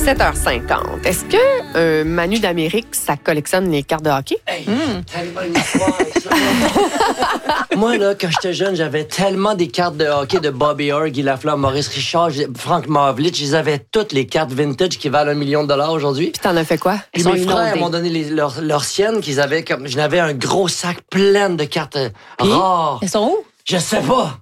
7h50. Est-ce que Manu d'Amérique, ça collectionne les cartes de hockey? Hey, tellement une histoire avec ça. Moi, là, quand j'étais jeune, j'avais tellement des cartes de hockey de Bobby Orr, Guy Lafleur, Maurice Richard, Frank Mavlich. Ils avaient toutes les cartes vintage qui valent $1 million aujourd'hui. Puis t'en as fait quoi? Puis mes frères m'ont donné leurs siennes qu'ils avaient comme... J'en avais un gros sac plein de cartes rares. Elles sont où? Je sais pas.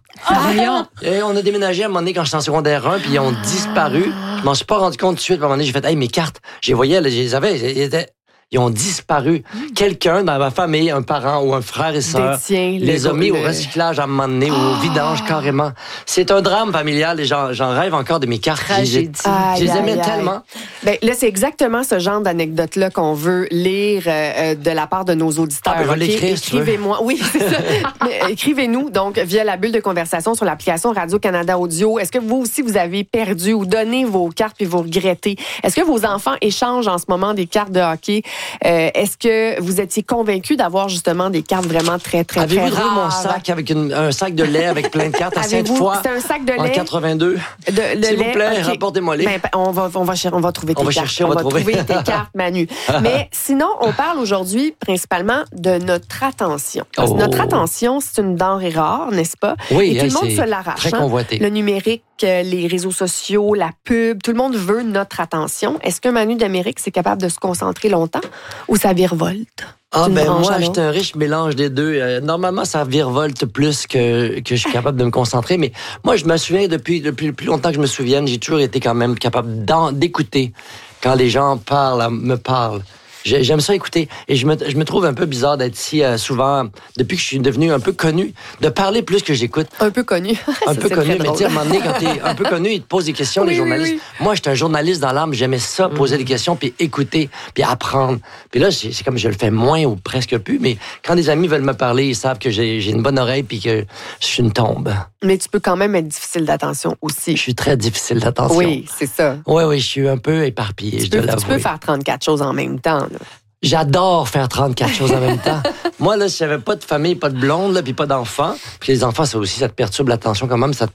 Et on a déménagé à un moment donné quand j'étais en secondaire 1, puis ils ont disparu. Je m'en suis pas rendu compte tout de suite. À un moment donné, j'ai fait, hey, mes cartes, je les voyais, là, je les avais, ils ont disparu. Quelqu'un dans ma famille, un parent ou un frère et sœur, les a mis au recyclage à un moment donné, ou au vidange carrément. C'est un drame familial et j'en rêve encore de mes cartes. Tragédie. Je les aimais tellement. Ben, là, c'est exactement ce genre d'anecdote-là qu'on veut lire de la part de nos auditeurs. Je vais l'écrire, si tu veux. Écrivez-moi. Oui, c'est ça. Écrivez-nous, donc, via la bulle de conversation sur l'application Radio-Canada Audio. Est-ce que vous aussi, vous avez perdu ou donné vos cartes puis vous regrettez? Est-ce que vos enfants échangent en ce moment des cartes de hockey? Est-ce que vous étiez convaincu d'avoir justement des cartes vraiment très, très, très rares? Avez-vous trouvé mon sac avec un sac de lait avec plein de cartes à Sainte-Foy? C'est un sac de lait? En 82. S'il vous plaît, rapportez-moi-les. Ben, on va trouver tes cartes. On va trouver tes cartes, Manu. Mais sinon, on parle aujourd'hui principalement de notre attention. Parce que notre attention, c'est une denrée rare, n'est-ce pas? Oui, et tout le monde se l'arrache. Très convoité. Le numérique, les réseaux sociaux, la pub, tout le monde veut notre attention. Est-ce que Manu d'Amérique, c'est capable de se concentrer longtemps ou ça virevolte? Ah, ben moi, j'étais un riche mélange des deux. Normalement, ça virevolte plus que je suis capable de me concentrer. Mais moi, je me souviens, depuis le plus longtemps que je me souvienne, j'ai toujours été quand même capable d'écouter quand les gens me parlent. J'aime ça écouter. Et je me trouve un peu bizarre d'être ici souvent, depuis que je suis devenu un peu connu, de parler plus que j'écoute. Un peu connu. Un peu connu, mais tu sais, à un moment donné, quand t'es un peu connu, ils te posent des questions, les journalistes. Oui. Moi, j'étais un journaliste dans l'âme, j'aimais ça, poser des questions, puis écouter, puis apprendre. Puis là, c'est comme je le fais moins ou presque plus, mais quand des amis veulent me parler, ils savent que j'ai une bonne oreille, puis que je suis une tombe. Mais tu peux quand même être difficile d'attention aussi. Je suis très difficile d'attention. Oui, c'est ça. Oui, je suis un peu éparpillé, je dois l'avouer. Tu peux faire 34 choses en même temps, là. J'adore faire 34 choses en même temps. Moi, là, si j'avais pas de famille, pas de blonde, là, puis pas d'enfants, puis les enfants, ça aussi, ça te perturbe l'attention quand même, ça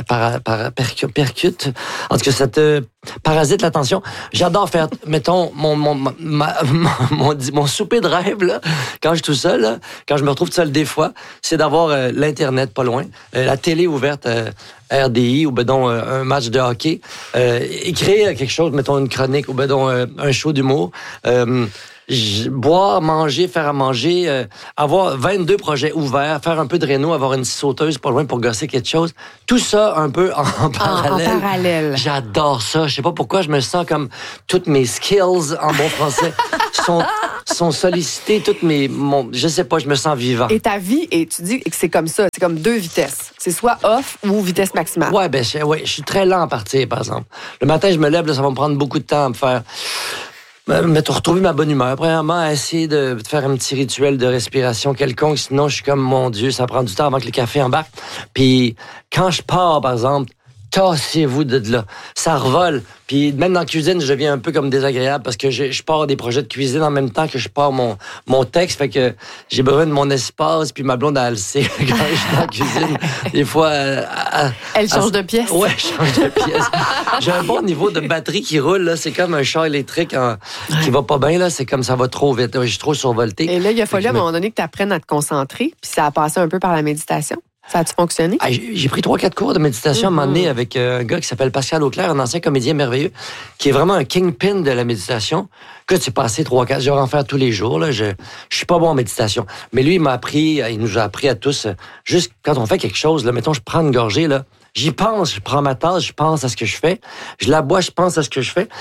te percute. En tout cas, ça te parasite l'attention. J'adore faire, mettons, mon souper de rêve, là, quand je suis tout seul, là, quand je me retrouve tout seul des fois, c'est d'avoir l'Internet pas loin, la télé ouverte, RDI ou un match de hockey, écrire quelque chose, mettons une chronique ou un show d'humour, boire, manger, faire à manger, avoir 22 projets ouverts, faire un peu de réno, avoir une sauteuse pas loin pour gosser quelque chose. Tout ça un peu en parallèle. En parallèle. J'adore ça. Je sais pas pourquoi je me sens comme toutes mes skills en bon français sont sollicitées, je sais pas, je me sens vivant. Et ta vie, et tu dis que c'est comme ça, c'est comme 2 vitesses. C'est soit off ou vitesse maximale. Ouais, je suis très lent à partir, par exemple. Le matin, je me lève, là, ça va me prendre beaucoup de temps à me faire... retrouver ma bonne humeur. Premièrement, essayer de faire un petit rituel de respiration quelconque. Sinon, je suis comme, mon Dieu, ça prend du temps avant que le café embarque. Puis, quand je pars, par exemple, tassez-vous de là. Ça revole. Puis, même dans la cuisine, je deviens un peu comme désagréable parce que je pars des projets de cuisine en même temps que je pars mon texte. Fait que j'ai besoin de mon espace. Puis, ma blonde, elle sait quand je suis dans la cuisine. Des fois... elle change de pièce. Ouais, je change de pièce. J'ai un bon niveau de batterie qui roule, là. C'est comme un char électrique qui va pas bien, là. C'est comme ça va trop vite. Je suis trop survolté. Et là, il a fallu à un moment donné que tu apprennes à te concentrer. Puis, ça a passé un peu par la méditation. Ça a-tu fonctionné? J'ai pris 3-4 cours de méditation à un moment donné avec un gars qui s'appelle Pascal Auclair, un ancien comédien merveilleux, qui est vraiment un kingpin de la méditation. Que tu passé 3-4, je vais en faire tous les jours. Là. Je suis pas bon en méditation. Mais lui, il nous a appris à tous, juste quand on fait quelque chose, là, mettons, je prends une gorgée, là, j'y pense, je prends ma tasse, je pense à ce que je fais. Je la bois, je pense à ce que je fais.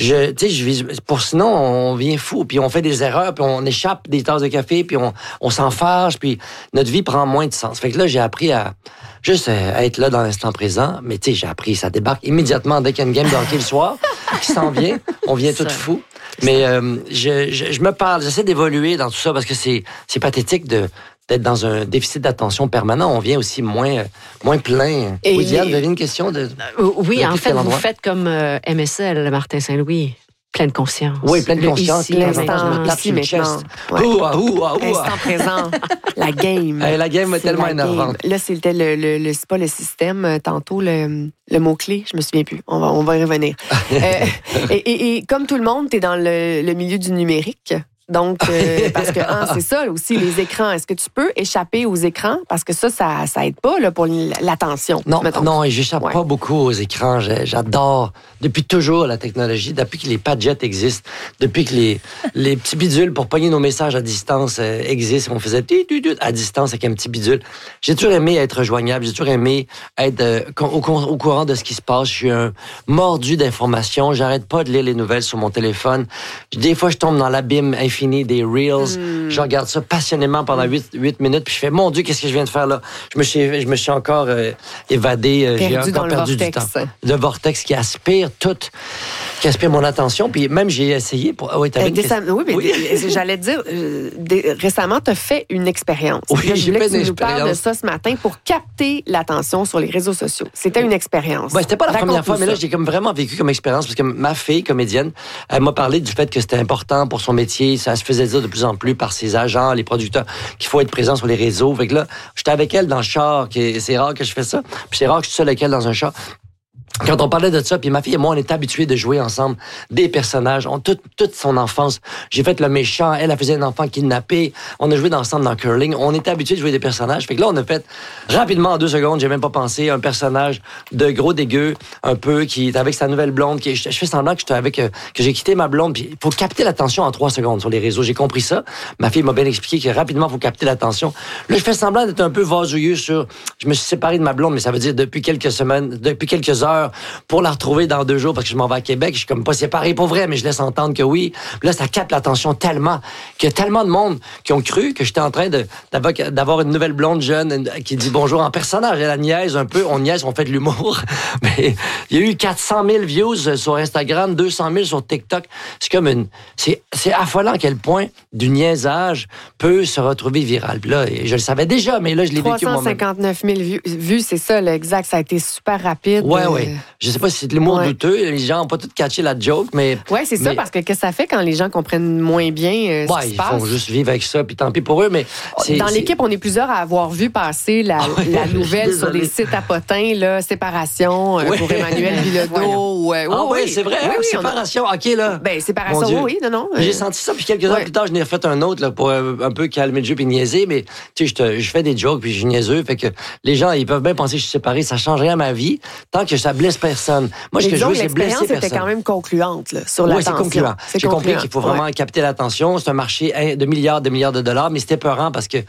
Sinon, on vient fou, puis on fait des erreurs, puis on échappe des tasses de café, puis on s'en fâche, puis notre vie prend moins de sens. Fait que là, j'ai appris à être là dans l'instant présent. Mais tu sais, j'ai appris, ça débarque immédiatement dès qu'il y a une game de hockey le soir, qui s'en vient. On vient tout fou. Mais je me parle, j'essaie d'évoluer dans tout ça parce que c'est pathétique d'être dans un déficit d'attention permanent. On vient aussi moins plein. Oui, Diane, vous avez une question de... Oui, en fait, vous faites comme MSL, Martin Saint-Louis. Pleine conscience. Oui, pleine conscience. Ici, l'instant, je me tape ici, sur le maintenant. chest. Ouais. Ouah. Instant présent. La game. La game est tellement la énervante. game. Là, c'était c'est pas le système. Tantôt, le mot-clé, je me souviens plus. On va y revenir. Et comme tout le monde, tu es dans le milieu du numérique. Donc, parce que c'est ça aussi, les écrans. Est-ce que tu peux échapper aux écrans? Parce que ça aide pas là, pour l'attention. Non, et j'échappe pas beaucoup aux écrans. J'adore, depuis toujours, la technologie. Depuis que les Padgets existent, depuis que les petits bidules pour pogner nos messages à distance existent, on faisait à distance avec un petit bidule. J'ai toujours aimé être joignable. J'ai toujours aimé être au courant de ce qui se passe. Je suis un mordu d'informations. J'arrête pas de lire les nouvelles sur mon téléphone. Des fois, je tombe dans l'abîme infini des Reels. Je regarde ça passionnément pendant 8 minutes, puis je fais, mon Dieu, qu'est-ce que je viens de faire là? Je me suis encore évadé. J'ai encore perdu du temps. Le vortex qui aspire mon attention, puis même j'ai essayé pour... Oui, mais j'allais te dire, récemment, tu as fait une expérience. Oui, je voulais que tu nous parles de ça ce matin pour capter l'attention sur les réseaux sociaux. C'était une expérience. C'était pas la première fois, mais là, j'ai comme vraiment vécu comme expérience, parce que ma fille, comédienne, elle m'a parlé du fait que c'était important pour son métier. Ça se faisait dire de plus en plus par ses agents, les producteurs, qu'il faut être présent sur les réseaux. Fait que là, j'étais avec elle dans le char, c'est rare que je fais ça, puis c'est rare que je suis seul avec elle dans un char. Quand on parlait de ça, puis ma fille et moi, on était habitués de jouer ensemble des personnages. Toute son enfance, j'ai fait le méchant, elle faisait un enfant kidnappé, on a joué ensemble dans curling, on était habitués de jouer des personnages. Fait que là, on a fait rapidement, en 2 secondes, j'ai même pas pensé, un personnage de gros dégueu, un peu, qui est avec sa nouvelle blonde, je fais semblant que j'ai quitté ma blonde, puis il faut capter l'attention en 3 secondes sur les réseaux. J'ai compris ça. Ma fille m'a bien expliqué que rapidement, il faut capter l'attention. Là, je fais semblant d'être un peu vasouilleux je me suis séparé de ma blonde, mais ça veut dire depuis quelques semaines, depuis quelques heures, pour la retrouver dans 2 jours parce que je m'en vais à Québec. Je suis comme pas séparé pour vrai, mais je laisse entendre que oui. Puis là, ça capte l'attention tellement qu'il y a tellement de monde qui ont cru que j'étais en train d'avoir une nouvelle blonde jeune qui dit bonjour en personnage. Elle niaise un peu. On niaise, on fait de l'humour. Mais il y a eu 400 000 views sur Instagram, 200 000 sur TikTok. C'est comme c'est affolant à quel point du niaisage peut se retrouver viral. Puis là, je le savais déjà, mais là, je l'ai vécu moi-même. 359 000 vues, c'est ça, là, exact. Ça a été super rapide. Oui. Je sais pas si c'est de l'humour douteux. Les gens n'ont pas tout catché la joke, mais... Oui, c'est ça, parce que ça fait quand les gens comprennent moins bien ce qui se passe? Ils font juste vivre avec ça, puis tant pis pour eux, mais... Dans l'équipe, on est plusieurs à avoir vu passer la nouvelle sur les sites à potins, là, séparation pour Emmanuel Bilodeau. C'est vrai, séparation, OK, là. Séparation, oui, non. J'ai senti ça, puis quelques heures plus tard, je n'ai refait un autre là, pour un peu calmer le jeu puis niaiser, mais tu sais, je fais des jokes, puis je suis niaiseux, fait que les gens, ils peuvent bien penser que je suis séparé, ça change rien à ma vie, tant que ça blesse personne. Moi, ce que je veux, c'est blesser personne. L'expérience était quand même concluante là, sur l'attention. Oui, c'est concluant. J'ai compris qu'il faut vraiment capter l'attention. C'est un marché de milliards de dollars, mais c'était peurant parce que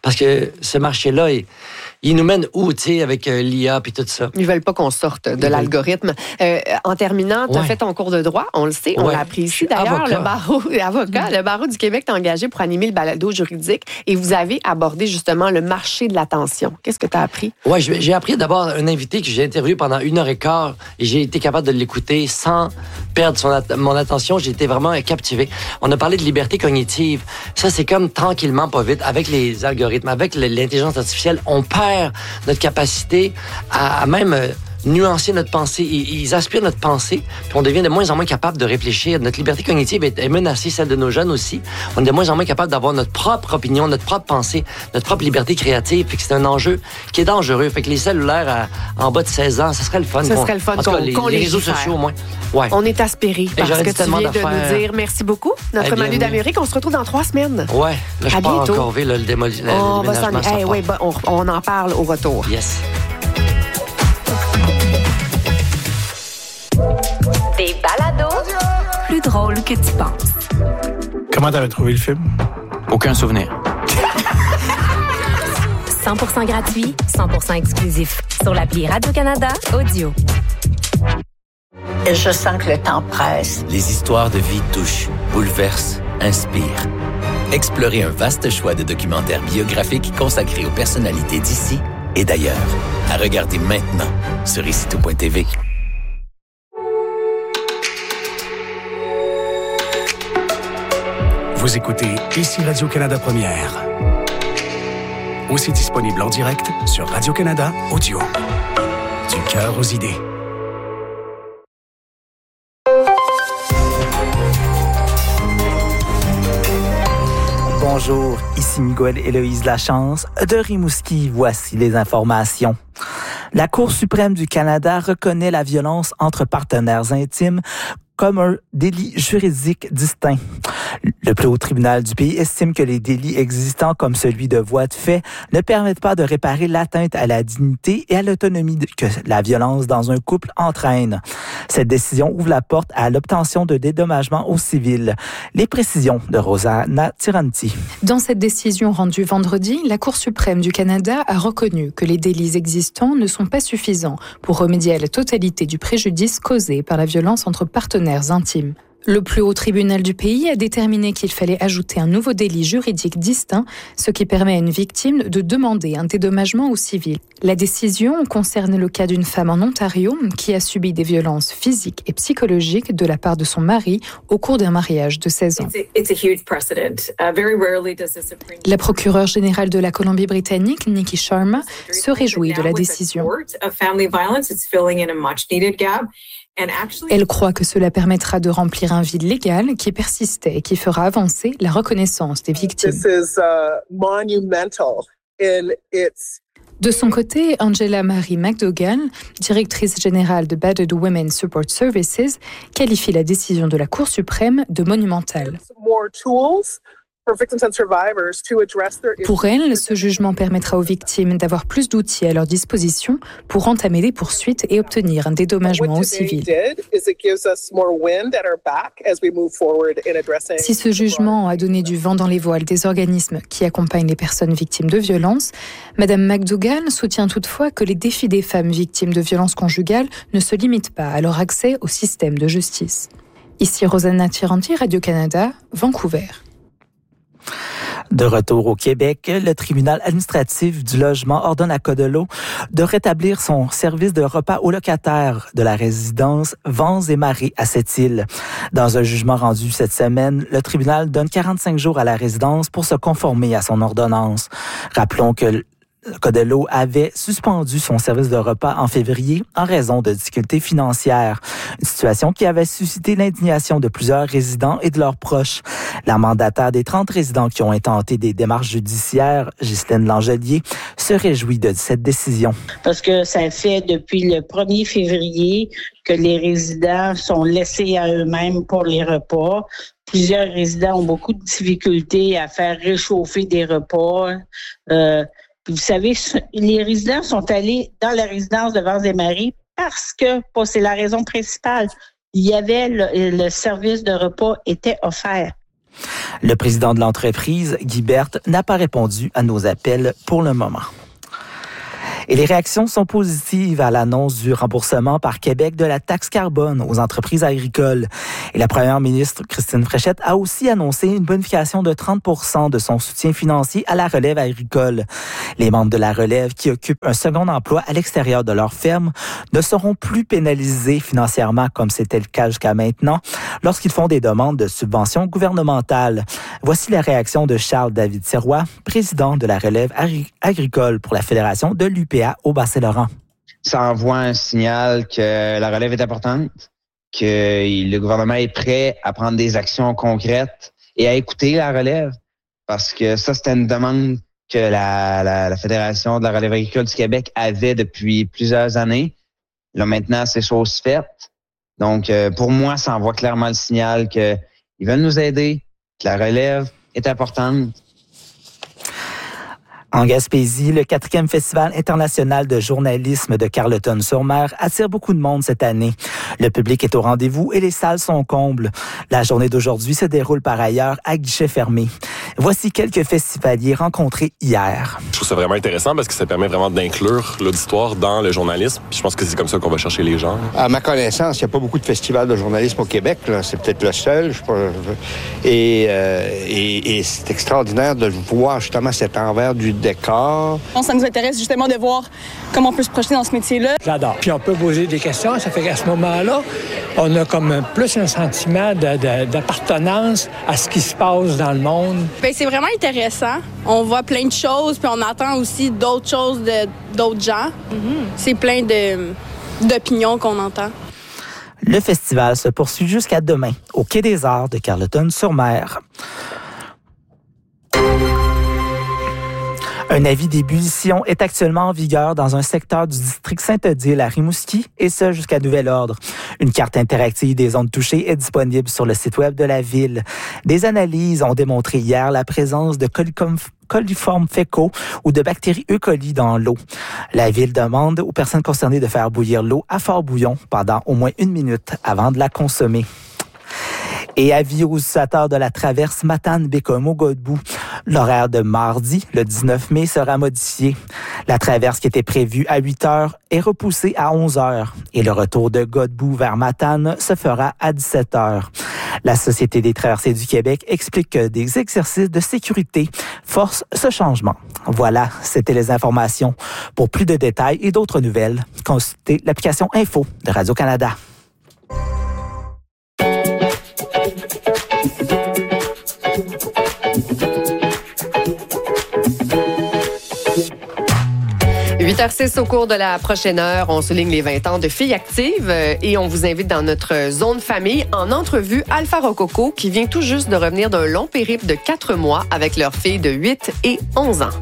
ce marché-là, il nous mène où, tu sais, avec l'IA puis tout ça? Ils veulent pas qu'on sorte de l'algorithme. En terminant, tu as fait ton cours de droit, on le sait, on l'a appris ici. D'ailleurs, le barreau du Québec t'a engagé pour animer le balado juridique et vous avez abordé justement le marché de l'attention. Qu'est-ce que tu as appris? Oui, j'ai appris d'abord un invité que j'ai interviewé pendant 1h15 et j'ai été capable de l'écouter sans perdre mon attention. J'ai été vraiment captivé. On a parlé de liberté cognitive. Ça, c'est comme tranquillement, pas vite, avec les algorithmes, avec l'intelligence artificielle, on perd notre capacité à même nuancer notre pensée. Ils aspirent notre pensée, puis on devient de moins en moins capable de réfléchir. Notre liberté cognitive est menacée, celle de nos jeunes aussi. On est de moins en moins capable d'avoir notre propre opinion, notre propre pensée, notre propre liberté créative. Fait que c'est un enjeu qui est dangereux. Fait que les cellulaires en bas de 16 ans, ça serait le fun. Ça serait le fun qu'on les réseaux sociaux, au moins. Ouais. On est aspiré parce que tu viens de nous dire merci beaucoup. Notre Manu d'Amérique, on se retrouve dans 3 semaines. Ouais. Là, je pars encore vu le déménagement. On en parle au retour. Yes. Des balados plus drôles que tu penses. Comment t'avais trouvé le film? Aucun souvenir. 100% gratuit, 100% exclusif. Sur l'appli Radio-Canada Audio. Je sens que le temps presse. Les histoires de vie touchent, bouleversent, inspirent. Explorez un vaste choix de documentaires biographiques consacrés aux personnalités d'ici et d'ailleurs. À regarder maintenant sur icitou.tv. Vous écoutez Ici Radio-Canada Première. Aussi disponible en direct sur Radio-Canada Audio. Du cœur aux idées. bonjour. Ici Miguel Héloïse Lachance de Rimouski. Voici les informations. La Cour suprême du Canada reconnaît la violence entre partenaires intimes comme un délit juridique distinct. Le plus haut tribunal du pays estime que les délits existants comme celui de voie de fait ne permettent pas de réparer l'atteinte à la dignité et à l'autonomie que la violence dans un couple entraîne. Cette décision ouvre la porte à l'obtention de dédommagements aux civils. Les précisions de Rosanna Tiranti. Dans cette décision rendue vendredi, la Cour suprême du Canada a reconnu que les délits existants ne sont pas suffisants pour remédier à la totalité du préjudice causé par la violence entre partenaires intimes. Le plus haut tribunal du pays a déterminé qu'il fallait ajouter un nouveau délit juridique distinct, ce qui permet à une victime de demander un dédommagement au civil. La décision concerne le cas d'une femme en Ontario qui a subi des violences physiques et psychologiques de la part de son mari au cours d'un mariage de 16 ans. La procureure générale de la Colombie-Britannique, Nikki Sharma, se réjouit de la décision. Elle croit que cela permettra de remplir un vide légal qui persistait et qui fera avancer la reconnaissance des victimes. De son côté, Angela Marie McDougall, directrice générale de Battered Women Support Services, qualifie la décision de la Cour suprême de monumentale. Pour elle, ce jugement permettra aux victimes d'avoir plus d'outils à leur disposition pour entamer des poursuites et obtenir un dédommagement au civil. Si ce jugement a donné du vent dans les voiles des organismes qui accompagnent les personnes victimes de violences, Mme McDougall soutient toutefois que les défis des femmes victimes de violences conjugales ne se limitent pas à leur accès au système de justice. Ici Rosanna Tiranti, Radio-Canada, Vancouver. De retour au Québec, le tribunal administratif du logement ordonne à Codelot de rétablir son service de repas aux locataires de la résidence Vents et Marées à Sept-Îles. Dans un jugement rendu cette semaine, le tribunal donne 45 jours à la résidence pour se conformer à son ordonnance. Rappelons que Codelot avait suspendu son service de repas en février en raison de difficultés financières. Une situation qui avait suscité l'indignation de plusieurs résidents et de leurs proches. La mandataire des 30 résidents qui ont intenté des démarches judiciaires, Ghislaine Langelier, se réjouit de cette décision. Parce que ça fait depuis le 1er février que les résidents sont laissés à eux-mêmes pour les repas. Plusieurs résidents ont beaucoup de difficultés à faire réchauffer des repas. Vous savez, les résidents sont allés dans la résidence de Vents et Marées parce que, c'est la raison principale, il y avait le service de repas était offert. Le président de l'entreprise, Guy Berthe, n'a pas répondu à nos appels pour le moment. Et les réactions sont positives à l'annonce du remboursement par Québec de la taxe carbone aux entreprises agricoles. Et la première ministre, Christine Fréchette, a aussi annoncé une bonification de 30% de son soutien financier à la relève agricole. Les membres de la relève qui occupent un second emploi à l'extérieur de leur ferme ne seront plus pénalisés financièrement comme c'était le cas jusqu'à maintenant lorsqu'ils font des demandes de subventions gouvernementales. Voici la réaction de Charles-David Sirois, président de la relève agricole pour la Fédération de l'UPA au Bas-Saint-Laurent. Ça envoie un signal que la relève est importante, que le gouvernement est prêt à prendre des actions concrètes et à écouter la relève, parce que ça, c'était une demande que la Fédération de la relève agricole du Québec avait depuis plusieurs années. Là, maintenant, c'est chose faite. Donc, pour moi, ça envoie clairement le signal qu'ils veulent nous aider, que la relève est importante. En Gaspésie, le 4e Festival international de journalisme de Carleton-sur-Mer attire beaucoup de monde cette année. Le public est au rendez-vous et les salles sont combles. La journée d'aujourd'hui se déroule par ailleurs à guichet fermé. Voici quelques festivaliers rencontrés hier. Je trouve ça vraiment intéressant parce que ça permet vraiment d'inclure l'auditoire dans le journalisme. Puis je pense que c'est comme ça qu'on va chercher les gens. À ma connaissance, il n'y a pas beaucoup de festivals de journalisme au Québec. Là. C'est peut-être le seul. Je sais pas. Et c'est extraordinaire de voir justement cet envers du décor. Ça nous intéresse justement de voir comment on peut se projeter dans ce métier-là. J'adore. Puis on peut poser des questions. Ça fait qu'à ce moment-là, on a comme plus un sentiment d'appartenance à ce qui se passe dans le monde. Bien, c'est vraiment intéressant. On voit plein de choses, puis on entend aussi d'autres choses d'autres gens. C'est plein d'opinions qu'on entend. Le festival se poursuit jusqu'à demain au Quai des Arts de Carleton-sur-Mer. Un avis d'ébullition est actuellement en vigueur dans un secteur du district Saint-Odile à Rimouski, et ce jusqu'à nouvel ordre. Une carte interactive des zones touchées est disponible sur le site web de la ville. Des analyses ont démontré hier la présence de coliformes fécaux ou de bactéries E. coli dans l'eau. La ville demande aux personnes concernées de faire bouillir l'eau à fort bouillon pendant au moins 1 minute avant de la consommer. Et avis aux utilisateurs de la traverse Matane-Bécomo-Godbout. L'horaire de mardi, le 19 mai, sera modifié. La traverse qui était prévue à 8 heures est repoussée à 11 heures. Et le retour de Godbout vers Matane se fera à 17 heures. La Société des traversées du Québec explique que des exercices de sécurité forcent ce changement. Voilà, c'était les informations. Pour plus de détails et d'autres nouvelles, consultez l'application Info de Radio-Canada. « 8h06 au cours de la prochaine heure, on souligne les 20 ans de Filles actives et on vous invite dans notre zone famille en entrevue Alpha Rococo qui vient tout juste de revenir d'un long périple de 4 mois avec leurs filles de 8 et 11 ans.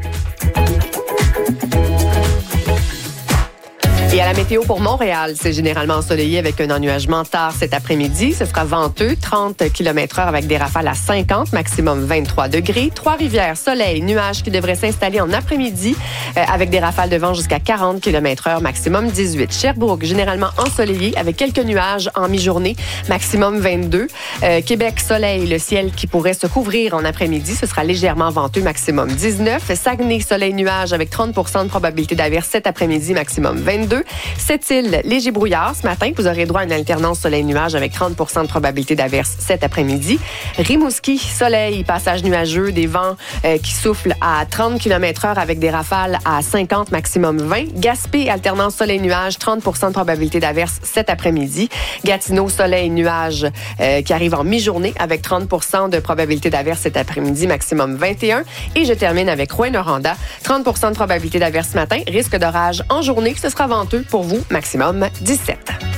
Et à la météo pour Montréal, c'est généralement ensoleillé avec un ennuagement tard cet après-midi. Ce sera venteux, 30 km/h avec des rafales à 50, maximum 23 degrés. Trois-Rivières, soleil, nuages qui devraient s'installer en après-midi avec des rafales de vent jusqu'à 40 km/h, maximum 18. Sherbrooke, généralement ensoleillé avec quelques nuages en mi-journée, maximum 22. Québec, soleil, le ciel qui pourrait se couvrir en après-midi. Ce sera légèrement venteux, maximum 19. Saguenay, soleil, nuages avec 30 % de probabilité d'averse cet après-midi, maximum 22. Sept-Îles, léger brouillard ce matin. Vous aurez droit à une alternance soleil-nuage avec 30 % de probabilité d'averse cet après-midi. Rimouski, soleil, passage nuageux, des vents qui soufflent à 30 km/h avec des rafales à 50, maximum 20. Gaspé, alternance soleil-nuage, 30 % de probabilité d'averse cet après-midi. Gatineau, soleil-nuage qui arrive en mi-journée avec 30 % de probabilité d'averse cet après-midi, maximum 21. Et je termine avec Rouyn-Noranda, 30 % de probabilité d'averse ce matin, risque d'orage en journée, ce sera venteux pour vous, maximum 17.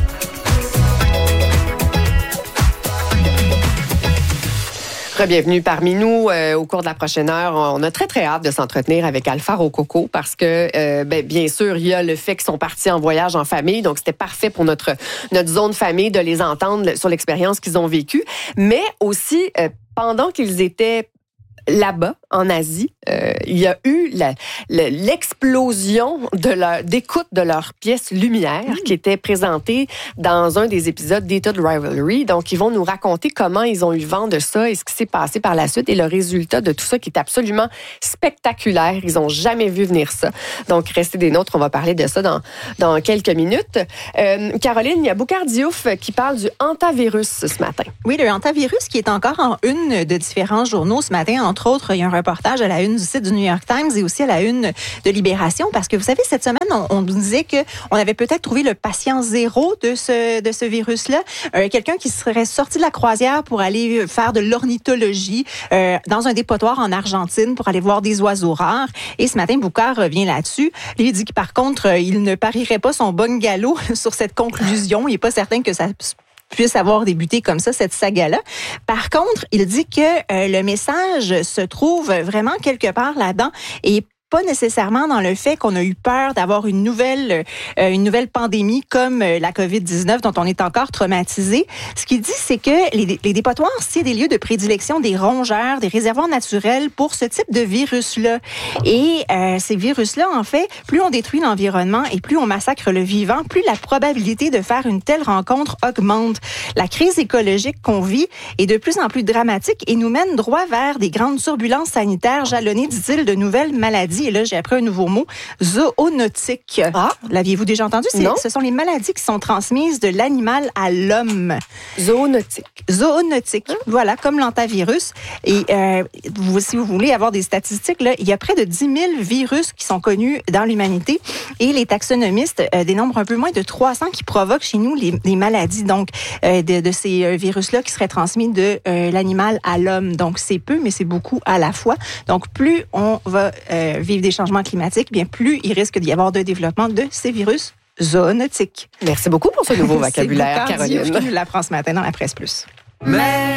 Bienvenue parmi nous au cours de la prochaine heure. On a très, très hâte de s'entretenir avec Alpha Rococo parce que, bien sûr, il y a le fait qu'ils sont partis en voyage en famille. Donc, c'était parfait pour notre zone famille de les entendre sur l'expérience qu'ils ont vécue. Mais aussi, pendant qu'ils étaient là-bas, en Asie, il y a eu l'explosion d'écoute de leur pièce Lumière qui était présentée dans un des épisodes d'Etude Rivalry. Donc, ils vont nous raconter comment ils ont eu vent de ça et ce qui s'est passé par la suite et le résultat de tout ça qui est absolument spectaculaire. Ils n'ont jamais vu venir ça. Donc, restez des nôtres. On va parler de ça dans quelques minutes. Caroline, il y a Boukhar Diouf qui parle du hantavirus ce matin. Oui, le hantavirus qui est encore en une de différents journaux ce matin. Entre autres, il y a un reportage à la une du site du New York Times et aussi à la une de Libération, parce que vous savez, cette semaine, on nous disait qu'on avait peut-être trouvé le patient zéro de ce virus-là. Quelqu'un qui serait sorti de la croisière pour aller faire de l'ornithologie dans un dépotoir en Argentine pour aller voir des oiseaux rares. Et ce matin, Boukhar revient là-dessus. Lui, il dit que par contre, il ne parierait pas son bungalow sur cette conclusion. Il n'est pas certain que ça puisse avoir débuté comme ça, cette saga-là. Par contre, il dit que le message se trouve vraiment quelque part là-dedans et pas nécessairement dans le fait qu'on a eu peur d'avoir une nouvelle pandémie comme la COVID-19 dont on est encore traumatisé. Ce qu'il dit, c'est que les dépotoirs, c'est des lieux de prédilection des rongeurs, des réservoirs naturels pour ce type de virus-là. Et ces virus-là, en fait, plus on détruit l'environnement et plus on massacre le vivant, plus la probabilité de faire une telle rencontre augmente. La crise écologique qu'on vit est de plus en plus dramatique et nous mène droit vers des grandes turbulences sanitaires jalonnées, dit-il, de nouvelles maladies. Et là, j'ai appris un nouveau mot, zoonotique. Ah. L'aviez-vous déjà entendu? Ce sont les maladies qui sont transmises de l'animal à l'homme. Zoonotique. Zoonotique. Ah. Voilà, comme l'hantavirus. Et si vous voulez avoir des statistiques, là, il y a près de 10 000 virus qui sont connus dans l'humanité. Et les taxonomistes dénombrent un peu moins de 300 qui provoquent chez nous les maladies donc de ces virus-là qui seraient transmis de l'animal à l'homme. Donc, c'est peu, mais c'est beaucoup à la fois. Donc, plus on va vivre des changements climatiques, bien plus il risque d'y avoir de développement de ces virus zoonotiques. Merci beaucoup pour ce nouveau vocabulaire, Caroline. C'est Boukhar Diouf qui nous l'apprend ce matin dans la Presse Plus.